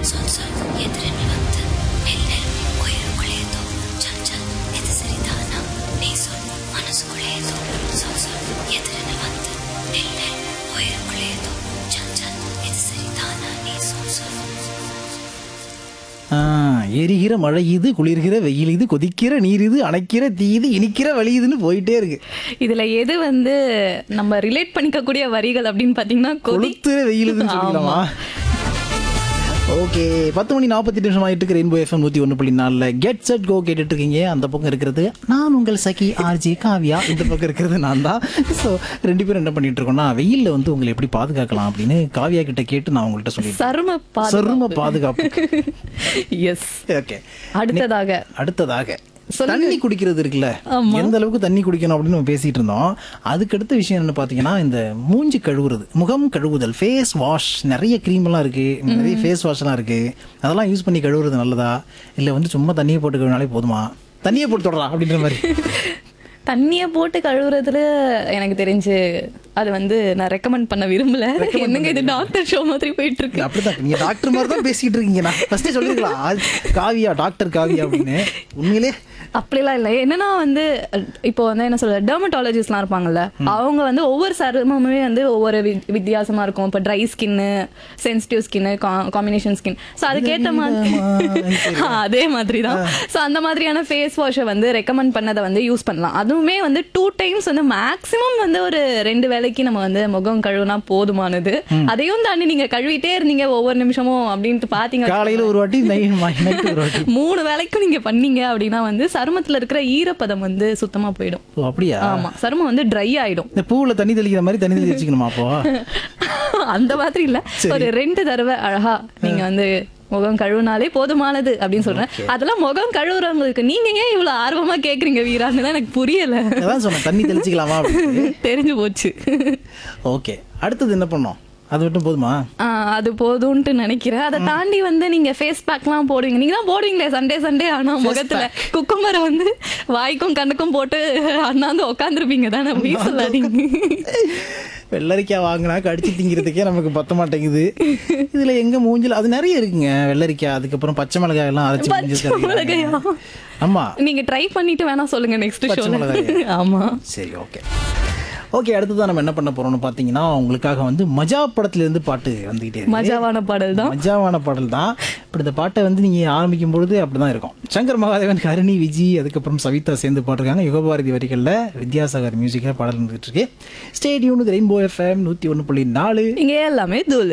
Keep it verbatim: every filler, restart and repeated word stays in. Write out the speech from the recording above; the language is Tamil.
சொல் சொல் எதிரில் வந்து நெல் நெல் உயிருக்குள்ளே ஏதோ சல் சல் இது சரிதானா நீ சொல் மனசுக்குள்ளே ஏதோ சொல் சொல் எதிரில் வந்து நெல் நெல் உயிருக்குள்ளே ஏதோ சல் சல் இது சரிதானா நீ சொல் சொல். எரிகிற மழை இது, குளிர்கிற வெயில் இது, கொதிக்கிற நீர் இது, அணைக்கிற தீ இது, இனிக்கிற வழி இதுன்னு போயிட்டே இருக்கு. இதுல எது வந்து நம்ம ரிலேட் பண்ணிக்கக்கூடிய வரிகள் அப்படின்னு பாத்தீங்கன்னா கொளுத்துற வெயில் இதுன்னு சொல்லிக்கலாமா? ஓகே, பத்து மணி நாற்பத்தி நிமிஷம் ஆயிட்டு இருக்கு. ரெயின்போ எஃப்எம் நூற்றி ஒன்று புள்ளி நாலில் கெட் செட் கோ கேட்டுட்டு இருக்கீங்க. அந்த பக்கம் இருக்கிறது நான் உங்கள் சகி ஆர்ஜி காவியா, இந்த பக்கம் இருக்கிறது நான் தான். ஸோ ரெண்டு பேரும் என்ன பண்ணிட்டு இருக்கோம்னா, வெயிலில் வந்து உங்களை எப்படி பாதுகாக்கலாம் அப்படின்னு காவியா கிட்ட கேட்டு நான் உங்கள்கிட்ட சொல்லி சரும சரும பாதுகாப்பு. எஸ். ஓகே, அடுத்ததாக அடுத்ததாக தண்ணி குடிக்கிறது இருக்குல்ல, எந்த அளவுக்கு தண்ணி குடிக்கணும் அப்படின்னு நம்ம பேசிட்டு இருந்தோம். அதுக்கடுத்த விஷயம் என்ன பார்த்தீங்கன்னா, இந்த மூஞ்சி கழுவுறது, முகம் கழுவுதல், ஃபேஸ் வாஷ். நிறைய க்ரீம் எல்லாம் இருக்கு, நிறைய ஃபேஸ் வாஷ் எல்லாம் இருக்கு. அதெல்லாம் யூஸ் பண்ணி கழுவுறது நல்லதா, இல்லை வந்து சும்மா தண்ணியை போட்டு கழுவினாலே போதுமா, தண்ணியை போட்டு தொடரா அப்படின்ற மாதிரி? தண்ணிய போட்டு கழுவுறதுல எனக்கு தெரிஞ்சு அது வந்து நான் ரெக்கமெண்ட் பண்ண விரும்பல. என்னங்க இது டாக்டர் ஷோ மாதிரி போயிட்டு இருக்கு. அப்படிதான், நீங்க டாக்டர் மாதிரி தான் பேசிட்டு இருக்கீங்க. நான் ஃபர்ஸ்டே சொல்லிருக்கலாம் காவியா, டாக்டர் காவியா அப்படின்னு. உண்மையிலே அப்படிலாம் இல்லை. என்னன்னா வந்து இப்போ வந்து என்ன சொல்ற, டெர்மட்டாலஜிஸ்ட்லாம் இருப்பாங்கல்ல, அவங்க வந்து ஒவ்வொரு சருமமே வந்து ஒவ்வொரு வித்தியாசமா இருக்கும். இப்போ try skin, sensitive skin, combination skin. So அதுக்கேற்ற மாதிரி அதே மாதிரி தான். ஸோ அந்த மாதிரியான ஃபேஸ் வாஷை வந்து ரெக்கமெண்ட் பண்ணதை வந்து யூஸ் பண்ணலாம். அதுவுமே வந்து டூ டைம்ஸ் வந்து மேக்ஸிமம் வந்து ஒரு ரெண்டு வேளைக்கு நம்ம வந்து முகம் கழுவுனா போதுமானது. அதையும் தாண்டி நீங்க கழுவிட்டே இருந்தீங்க ஒவ்வொரு நிமிஷமும் அப்படின்ட்டு பாத்தீங்க, காலையில ஒரு வாட்டி நைட்டு ஒரு வாட்டி, மூணு வேளைக்கும் நீங்க பண்ணீங்க அப்படின்னா வந்து சருமத்துல இருக்கிற ஈரப்பதம் வந்து சுத்தமா போயிடும். அப்படியா? ஆமா, சருமம் வந்து ட்ரை ஆயிடும். இந்த பூவுல தண்ணி தெளிக்கிற மாதிரி தண்ணி தெளிச்சுக்கணுமா அப்போ? அந்த மாதிரி இல்ல, ஒரு ரெண்டு தடவை அழகா நீங்க வந்து முகம் கழுவுனாலே போதுமானது அப்படின்னு சொல்றேன். அதெல்லாம் முகம் கழுவுறவங்களுக்கு நீங்க ஏன் இவ்வளவு ஆர்வமா கேக்குறீங்க வீரான்னு தான் எனக்கு புரியல. அதான் சொன்னேன், தண்ணி தெளிச்சுக்கலாமா தெரிஞ்சு போச்சு. ஓகே, அடுத்தது என்ன பண்ணோம்? அது மட்டும் போதுமா? அது போதும்ட்டு நினைக்கிறேன். அதை தாண்டி வந்து நீங்க ஃபேஸ் பேக்லாம் போடுவீங்க, நீங்க தான் போடுவீங்களே சண்டே சண்டே. ஆனா முகத்துல குக்கும்பரை வந்து வாய்க்கும் கண்ணுக்கும் போட்டு அண்ணாந்து உட்காந்துருப்பீங்க தானே, போய் சொல்லாதீங்க. வெள்ளரிக்காய் வாங்கினா கடிச்சு திங்கிறதுக்கே நமக்கு பத்த மாட்டேங்குது. இதுல எங்க மூஞ்சில அது நிறைய இருக்குங்க. வெள்ளரிக்காய், அதுக்கப்புறம் பச்சை மிளகாய் எல்லாம் அரைச்சு. ஆமா, நீங்க ட்ரை பண்ணிட்டு வேணா சொல்லுங்க நெக்ஸ்ட் ஷோல. ஆமா, சரி, ஓகே ஓகே. அடுத்ததான் நம்ம என்ன பண்ண போறோம்னு பாத்தீங்கன்னா, உங்களுக்காக வந்து மஜா படத்துல இருந்து பாட்டு வந்துகிட்டே இருக்கு. மஜாவான பாடல் தான், மஜாவான பாடல் தான். இப்படி இந்த பாட்டை வந்து நீங்க ஆரம்பிக்கும் பொழுது அப்படிதான் இருக்கும். சங்கர் மகாதேவன், ஹரிணி, விஜி, அதுக்கப்புறம் சவிதா சேர்ந்து பாட்டிருக்காங்க. யுகபாரதி வரிகள்ல வித்யாசாகர் மியூசிக்ல பாடல் வந்துட்டு இருக்கு. Stay tune with rainbow FM நூத்தி ஒன்னு புள்ளி நாலு. இங்க எல்லாமே தூள்.